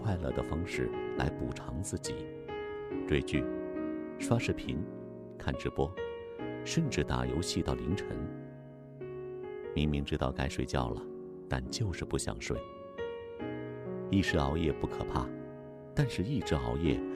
快乐的方式来补偿自己，追剧、刷视频、看直播，甚至打游戏到凌晨。明明知道该睡觉了，但就是不想睡。一时熬夜不可怕，但是一直熬夜